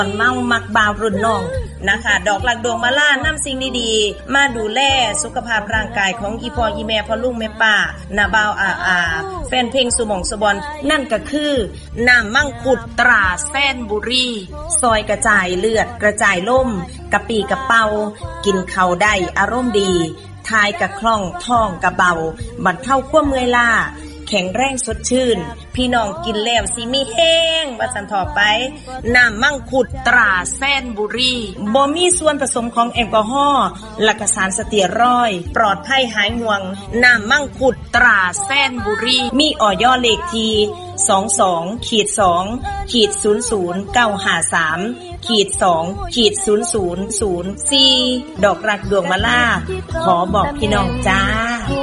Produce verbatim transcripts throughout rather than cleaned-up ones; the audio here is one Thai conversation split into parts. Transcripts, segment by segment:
เมามักบาวรุ่นน้องนะคะดอกหลักดวงมาล่านำสิ่งดีๆมาดูแลสุขภาพร่างกายของอีพ่ออีแม่พ่อลุงแม่ป้านาบ่าวอาอาแฟนเพลงสุหม่องสุบอนนั่นก็คือน้ำมังคุดตราแซนบุรีซอยกระจายเลือดกระจายล่มกะปีกะเป่ากินข้าวได้อารมณ์ดีทายกะคล่องท้องกะเบาบรรเทาความเมื่อยล้าแข็งแรงสดชื่นพี่น้องกินแล้วสิมีแห้งว่าสันต่อไปน้ำมังคุดตราแซนบุรีบ่มีส่วนผสมของแอลกอฮอล์และก็สารสเตียรอยด์ปลอดภัยหายห่วงน้ำมังคุดตราแซนบุรีมีออยเลขที่ สองสอง สอง ศูนย์ ศูนย์ เก้า ห้า สาม สอง ศูนย์ ศูนย์ ศูนย์ สี่ ดอกรักดวงมะล่าขอบอกพี่น้องจ้า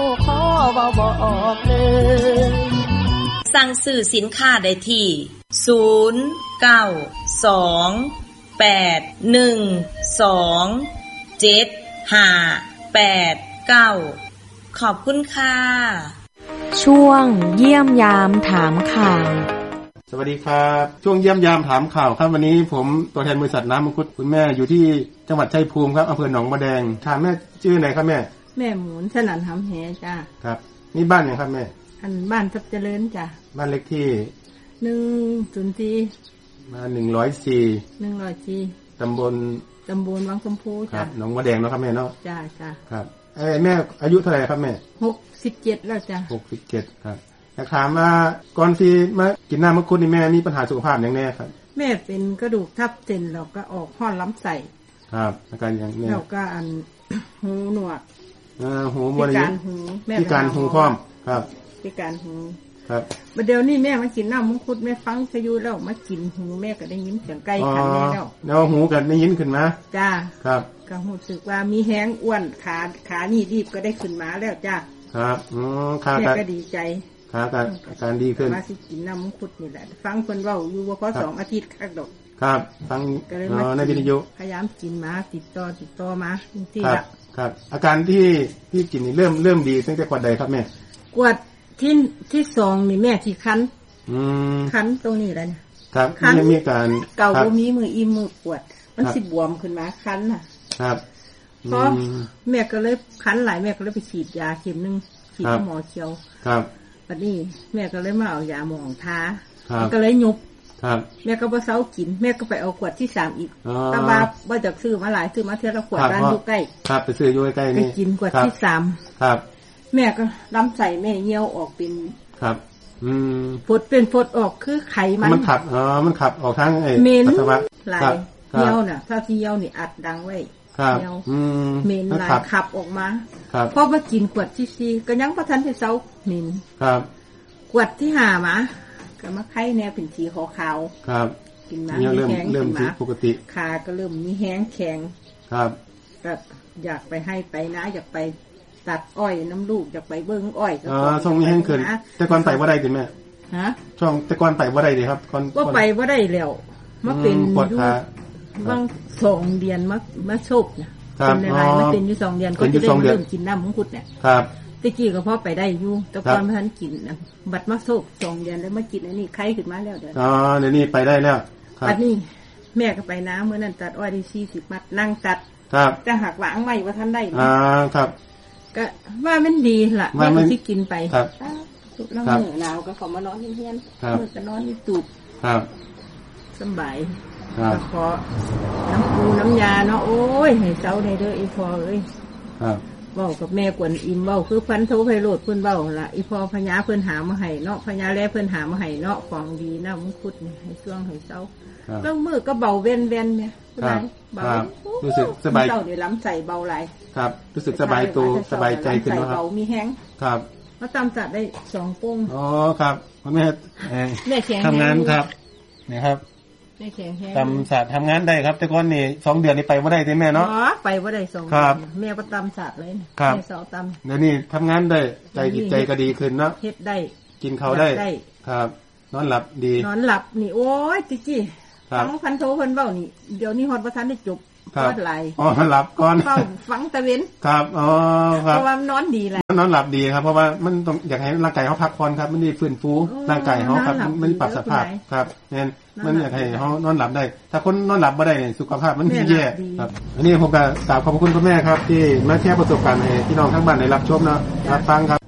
สั่งซื้อสินค้าได้ที่ศูนย์ เก้า สอง แปด หนึ่ง สอง เจ็ด ห้า แปด เก้าขอบคุณค่ะช่วงเยี่ยมยามถามข่าวสวัสดีครับช่วงเยี่ยมยามถามข่าวครับวันนี้ผมตัวแทนบริษัทน้ำมังคุดคุณแม่อยู่ที่จังหวัดชัยภูมิครับอำเภอหนองมะแดงถามแม่ชื่อไหนครับแม่แม่หมุนสนั่นหำแหจ้าครับนี่บ้านไหนครับแม่อันบ้านทับเจริญจ้าบ้านเลขที่หนึ่งศูนย์สี่มาหนึ่งร้อยสี่หนึ่งร้อยสี่ตำบลตำบลวังชมพูจ้าหนองมะแดงเนาะครับแม่เนาะจ้าจ้าครับเอ้แม่อายุเท่าไหร่ครับแม่หกสิบเจ็ดแล้วจ้าหกสิบเจ็ดครับอยากถามว่าก่อนที่มากินน้ำมังคุดนี่แม่มีปัญหาสุขภาพอย่างแน่ครับแม่เป็นกระดูกทับเส้นแล้วก็ออกห้อนลำไส้ครับอาการอย่างนี้แล้วก็อันหูหนวกเออหูบริเวณพิการหูพร้อมครับพิการหูครับบัดเดี๋ยวนี้แม่มากินน้ำมังคุดแม่ฟังซะอยู่แล้วมากินหูแม่ก็ได้ยินเสียงไก่ขันแม่แล้วแล้วหูก็ได้ยินขึ้นมาจ้าครับก็รู้สึกว่ามีแห้งอ้วนขาขานี่ดีบก็ได้ขึ้นมาแล้วจ้าครับอือขาแม่ก็ดีใจครับอาการดีขึ้นมาสิกินน้ำมังคุดนี่แหละฟังเพิ่นเว้าอยู่ว่าพอสองอาทิตย์คักดอกครับฟังในวิทยุพยายามกินมาติดต่อติดต่อมาที่ละครับอาการที่ที่กินนี่เริ่มเริ่มดีตั้งแต่กวดใดครับแม่กวดที่ที่สองนี่แม่ที่คันอืมคันตรงนี้แหละเนี่ยครับมีมีการเก่าบ่มีมืออีมือปวดมันสิบวมขึ้นมาคันน่ะครับพอแม่ก็เลยคันหลายแม่ก็เลยไปฉีดยาเข็มนึงฉีดหมอเขียวครับบัดนี้แม่ก็เลยมาเอายาหมองทาก็เลยยุบครับแม่ก็บ่เซากินแม่ก็ไปเอาขวดที่สามอีกแต่ว่าบ่จักซื้อมาหลายซื้อมาเทื่อละขวดร้านอยู่ใกล้ครับไปซื้ออยู่ใกล้นี่ไปกินขวดที่สามครับแม่ก็ลำไส้แม่เหี่ยวออกเป็นครับอืมฝดเป็นฝดออกคือไขมันมันขับอ๋อมันขับออกทางไอ้ปัสสาวะไหลเหี่ยวน่ะถ้าที่เหี่ยวนี่อัดดังไว้ครับอืมเมนไหลขับออกมาครับพอมากินขวดที่สี่ก็ยังบ่ทันได้เซาเมนครับขวดที่ห้ามาก็มาไข้แนวเป็นสีขาวๆครับกินมาเริ่มเริ่มปกติขาก็เริ่มมีแห้งแข็งครับก็อยากไปให้ไปนะอยากไปตัดอ้อยน้ำลูกอยากไปเบิ้งอ้อยอ๋อช่วงมีแห้งขึ้นแต่ก่อนไปบ่ได้ติแม่ฮะช่วงแต่ก่อนไปบ่ได้ดิครับก่อนบ่ไปบ่ได้แล้วมาเป็นอยู่บางสองเดือนมามาโชคน่ะเป็นอะไรมาเป็นอยู่สองเดือนก็จะได้เริ่มกินน้ำมังคุดเนี่ยครับตะกี้ก็พอไปได้อยู่แต่ก่อนบ่ทันกินน่ะบัดมาโชคสองเดือนแล้วมากินอันนี้ไข้ขึ้นมาแล้วเด้ออ๋อเดี๋ยวนี้ไปได้แล้วครับอันนี้แม่ก็ไปน้ำมื้อนั้นตัดอ้อยได้สี่สิบมัดนั่งตัดครับแต่หักหวางไว้ว่าทันได้อ่าครับก็ว่ามันดีล่ะแม่ก็สิกินไปครับแล้วมื้อหนาวก็เข้ามานอนเฮียนๆมื้อก็นอนในตูบครับสบายก็ขอน้ำปูน้ำยาเนาะโอ้ยให้เซาได้เด้ออีพ่อเอ้ยครับเว้ากับแม่กวนอิมเว้าคือพันโทไพโรดเพิ่นเว้าล่ะอีพ่อพญาเพิ่นหามาให้เนาะพญาแลเพิ่นหามาให้เนาะของดีน้ำมังคุดนี่ให้ช่วงให้เซาเรื่องมือก็เบาเว้นๆแม่ครับเบารู้สึกสบายเซาได้ล้ำใส่เบาหลายครับรู้สึกสบายตัวสบายใจขึ้นเนาะครับเบามีแห้งครับมาตำจัดได้สองโป้งอ๋อครับแม่แม่แข็งทำงานครับนี่ครับแม่แข็งแห้งตำสัตว์ทำงานได้ครับแต่ก่อนนี่สองเดือนนี่ไปบ่ได้แม่เนาะอ๋อไปบ่ได้สองเดือนแม่ก็ตำสัตว์เลยแม่สอนตำเดี๋ยวนี้ทำงานได้ใจจิตใจก็ดีขึ้นเนาะเฮ็ดได้กินข้าวได้ครับนอนหลับดีนอนหลับนี่โอ้ยจิจี้ฟังพันโทเพิ่นเว้านี่เดี๋ยวนี้ฮอดบ่ทันได้จบครับอ๋อหลับก่อนเฝ้าฟังตะเวนครับอ๋อครับเพราะว่านอนดีแหละนอนหลับดีครับเพราะว่ามันต้องอยากให้ร่างกายเขาพักผ่อนครับมันได้ฟื้นฟูร่างกายเขาครับมันปรับสภาพครับเนี่ยมันอยากให้เขานอนหลับได้ถ้าคนนอนหลับไม่ได้สุขภาพมันแย่ครับอันนี้ผมก็กราบขอบคุณคุณแม่ครับที่มาแชร์ประสบการณ์ให้พี่น้องทั้งบ้านได้รับชมนะรับฟังครับ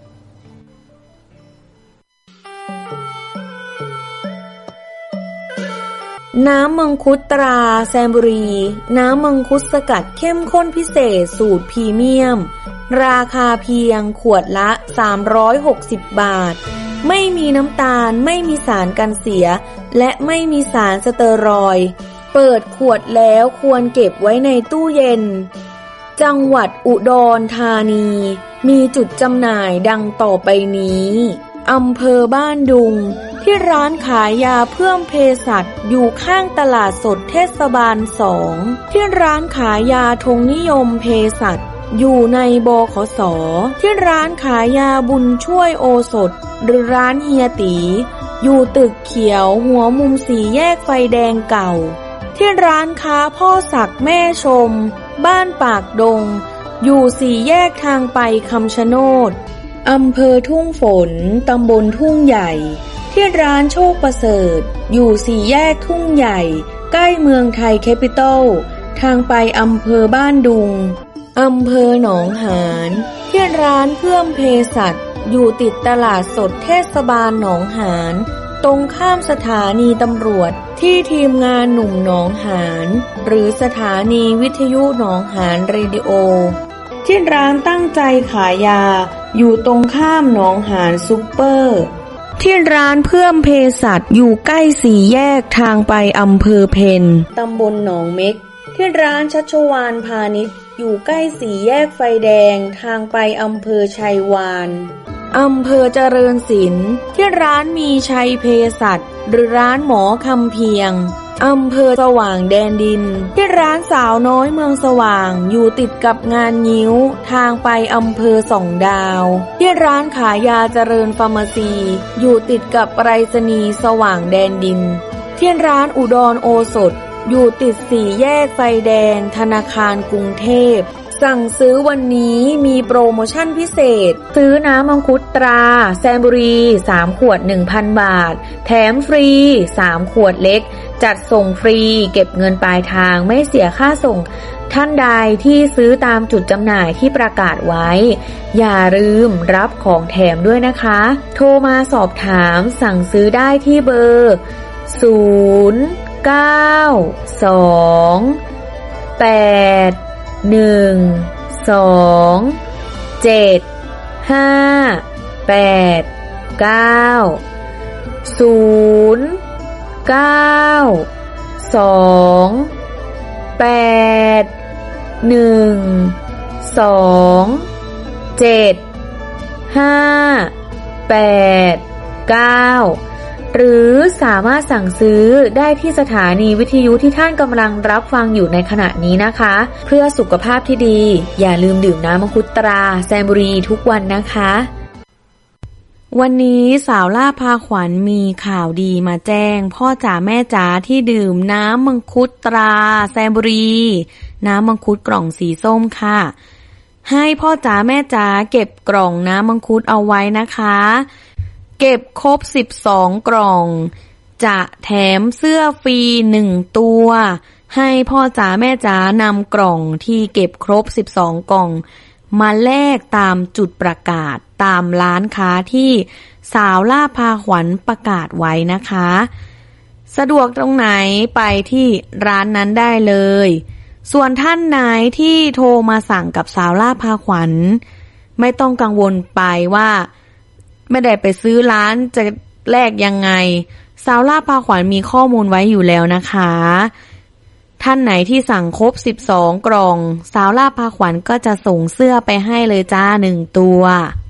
น้ำมังคุดตราแซมบุรีน้ำมังคุดสกัดเข้มข้นพิเศษสูตรพรีเมียมราคาเพียงขวดละสามร้อยหกสิบบาทไม่มีน้ำตาลไม่มีสารกันเสียและไม่มีสารสเตอรอยด์เปิดขวดแล้วควรเก็บไว้ในตู้เย็นจังหวัดอุดรธานีมีจุดจำหน่ายดังต่อไปนี้อำเภอบ้านดุงที่ร้านขายยาเพิ่มเภสัชอยู่ข้างตลาดสดเทศบาลสองที่ร้านขายยาธงนิยมเภสัชอยู่ในบขส.ที่ร้านขายยาบุญช่วยโอสถหรือร้านเฮียตีอยู่ตึกเขียวหัวมุมสี่แยกไฟแดงเก่าที่ร้านค้าพ่อศักดิ์แม่ชมบ้านปากดงอยู่สี่แยกทางไปคำชะโนดอำเภอทุ่งฝนตำบลทุ่งใหญ่ที่ร้านโชคประเสริฐอยู่สี่แยกทุ่งใหญ่ใกล้เมืองไทยแคปิตอลทางไปอำเภอบ้านดุงอำเภอหนองหานที่ร้านเพิ่มเภสัชอยู่ติดตลาดสดเทศบาลหนองหานตรงข้ามสถานีตำรวจที่ทีมงานหนุ่มหนองหานหรือสถานีวิทยุหนองหานเรดิโอที่ร้านตั้งใจขายยาอยู่ตรงข้ามหนองหานซุปเปอร์ที่ร้านเพิ่มเภสัชอยู่ใกล้สี่แยกทางไปอำเภอเพนตำบลหนองเม็กที่ร้านชัชวาลพาณิชย์อยู่ใกล้สี่แยกไฟแดงทางไปอำเภอชัยวานอำเภอเจริญศิลป์ที่ร้านมีชัยเภสัชหรือร้านหมอคำเพียงอำเภอสว่างแดนดินที่ร้านสาวน้อยเมืองสว่างอยู่ติดกับงานงิ้วทางไปอำเภอสองดาวที่ร้านขายยาเจริญฟาร์มาซีอยู่ติดกับไปรษณีย์สว่างแดนดินที่ร้านอุดรโอสถอยู่ติดสี่แยกไฟแดงธนาคารกรุงเทพสั่งซื้อวันนี้มีโปรโมชั่นพิเศษซื้อน้ำมังคุดตราแซมบุรีสามขวด หนึ่งพัน บาทแถมฟรีสามขวดเล็กจัดส่งฟรีเก็บเงินปลายทางไม่เสียค่าส่งท่านใดที่ซื้อตามจุดจำหน่ายที่ประกาศไว้อย่าลืมรับของแถมด้วยนะคะโทรมาสอบถามสั่งซื้อได้ที่เบอร์ศูนย์ เก้า สอง แปด หนึ่ง สอง เจ็ด ห้า แปด เก้า ศูนย์ เก้า สอง แปด หนึ่ง สอง เจ็ด ห้า แปด เก้าหรือสามารถสั่งซื้อได้ที่สถานีวิทยุที่ท่านกำลังรับฟังอยู่ในขณะนี้นะคะเพื่อสุขภาพที่ดีอย่าลืมดื่มน้ำมังคุดตราแซมบุรีทุกวันนะคะวันนี้สาวล่าพาขวัญมีข่าวดีมาแจ้งพ่อจ๋าแม่จ๋าที่ดื่มน้ำมังคุดตราแซมบุรีน้ำมังคุดกล่องสีส้มค่ะให้พ่อจ๋าแม่จ๋าเก็บกล่องน้ำมังคุดเอาไว้นะคะเก็บครบสิบสองกล่องจะแถมเสื้อฟรีหนึ่งตัวให้พ่อจ๋าแม่จ๋านำกล่องที่เก็บครบสิบสองกล่องมาแลกตามจุดประกาศตามร้านค้าที่สาวล่าพาขวัญประกาศไว้นะคะสะดวกตรงไหนไปที่ร้านนั้นได้เลยส่วนท่านไหนที่โทรมาสั่งกับสาวล่าพาขวัญไม่ต้องกังวลไปว่าไม่ได้ไปซื้อร้านจะแลกยังไงสาวล่าพาขวัญมีข้อมูลไว้อยู่แล้วนะคะท่านไหนที่สั่งครบสิบสองกล่องสาวล่าพาขวัญก็จะส่งเสื้อไปให้เลยจ้าหนึ่งตัว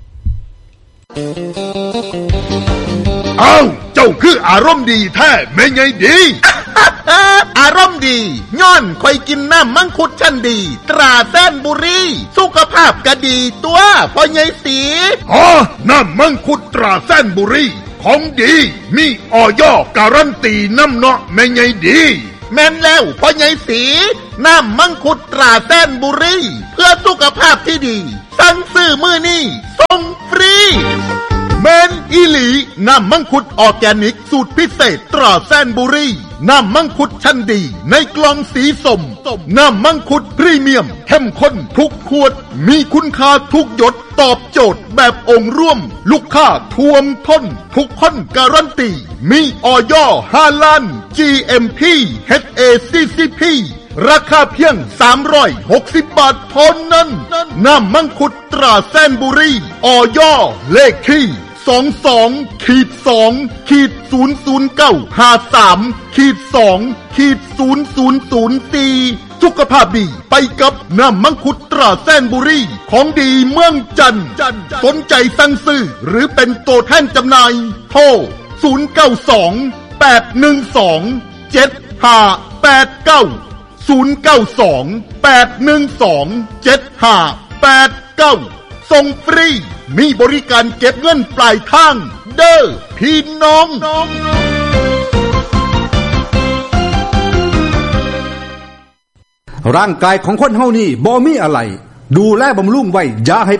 อ้าวเจ้าคืออารมณ์ดีแท้แม่ไงดี อารมณ์ดีย้อนคอยกินน้ำมังคุดชั้นดีตราแซนบุรีสุขภาพก็ดีตัวพ่อใหญ่สีอ๋อน้ำมังคุดตราแซนบุรีของดีมีออยการันตีน้ำเนาะแม่ไงดีแม่นแล้วพ่อใหญ่สีน้ำมังคุดตราแซนบุรีเพื่อสุขภาพที่ดีสั่งซื้อมื้อนี้ส่งฟรีแมนอีหลีน้ำมังคุดออร์แกนิกสูตรพิเศษตราแซนบุรีน้ำมังคุดชั้นดีในกล่องสีส้มน้ำมังคุดพรีเมียมเข้มข้นทุกขวดมีคุณค่าทุกหยดตอบโจทย์แบบองค์ร่วมลูกค้าท่วมท้นทุกคนการันตีมีออยฮาลาล จี เอ็ม พี เอช เอ ซี ซี พี ราคาเพียงสามร้อยหกสิบบาทเท่านั้นน้ำมังคุดตราแซนบุรีออยเลขที่สองสองขีดสองขีดศูนย์ศูนย์เก้าห้าสามขีดสองขีดศูนย์ศูนย์ศูนย์สี่สุขภาพดีไปกับน้ำมังคุดตราแซนบุรีของดีเมืองจันทร์สนใจสั่งซื้อหรือเป็นตัวแทนจำหน่ายโทรศูนย์ เก้า สอง แปด หนึ่ง สอง เจ็ด ห้า แปด เก้า ศูนย์ เก้า สอง แปด หนึ่ง สอง เจ็ด ห้า แปด เก้าส่งฟรีมีบริการเก็บเงินปลายทางเด้อพี่น้องร่างกายของคนเฮานี่บ่มีอะไรดูแลบำรุงไว้อย่าให้